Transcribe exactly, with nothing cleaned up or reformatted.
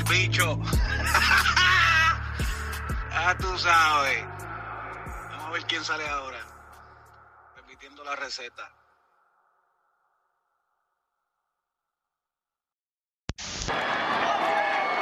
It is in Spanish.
bicho. Ah, tú sabes. Vamos a ver quién sale ahora. Repitiendo la receta.